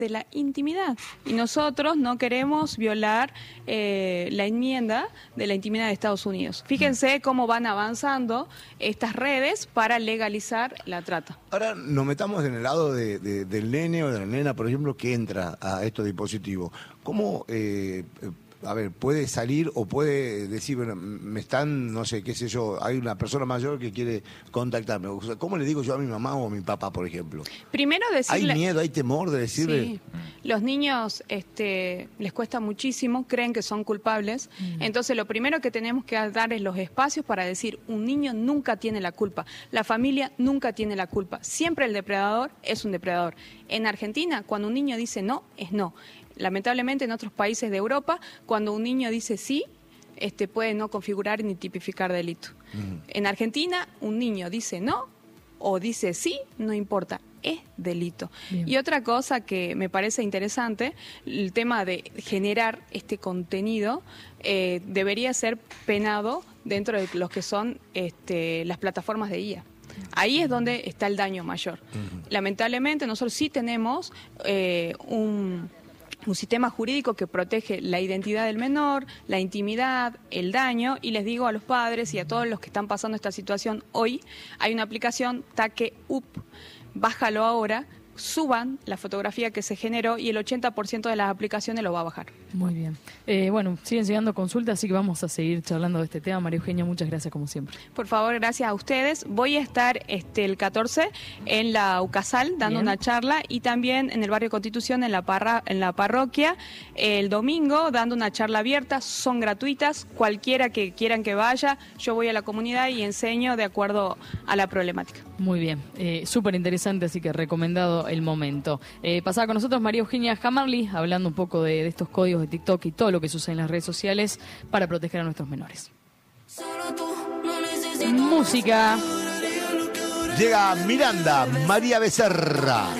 de la intimidad, y nosotros no queremos violar la enmienda de la intimidad de Estados Unidos. Fíjense cómo van avanzando estas redes para legalizar la trata. Ahora nos metamos en el lado del nene o de la nena, por ejemplo, que entra a estos dispositivos. ¿Cómo, puede salir o puede decir, bueno, me están, no sé, qué sé yo, hay una persona mayor que quiere contactarme? O sea, ¿cómo le digo yo a mi mamá o a mi papá, por ejemplo? Primero decirle... ¿Hay miedo, hay temor de decirle? Sí. Los niños les cuesta muchísimo, creen que son culpables. Entonces lo primero que tenemos que dar es los espacios para decir, un niño nunca tiene la culpa, la familia nunca tiene la culpa, siempre el depredador es un depredador. En Argentina, cuando un niño dice no, es no. Lamentablemente en otros países de Europa, cuando un niño dice sí, puede no configurar ni tipificar delito. En Argentina, un niño dice no o dice sí, no importa, es delito. Bien. Y otra cosa que me parece interesante, el tema de generar este contenido debería ser penado dentro de los que son las plataformas de IA. Ahí es donde está el daño mayor. Lamentablemente nosotros sí tenemos un sistema jurídico que protege la identidad del menor, la intimidad, el daño, y les digo a los padres y a todos los que están pasando esta situación hoy, hay una aplicación Take Up, bájalo ahora, suban la fotografía que se generó y el 80% de las aplicaciones lo va a bajar. Muy bien. Bueno, siguen llegando consultas, así que vamos a seguir charlando de este tema. María Eugenia, muchas gracias como siempre. Por favor, gracias a ustedes. Voy a estar el 14 en la UCASAL dando una charla y también en el barrio Constitución, en la parroquia, el domingo dando una charla abierta. Son gratuitas, cualquiera que quieran que vaya. Yo voy a la comunidad y enseño de acuerdo a la problemática. Muy bien, súper interesante, así que recomendado el momento. Pasaba con nosotros María Eugenia Jamarly, hablando un poco de estos códigos de TikTok y todo lo que sucede en las redes sociales para proteger a nuestros menores. Música. Llega Miranda, María Becerra.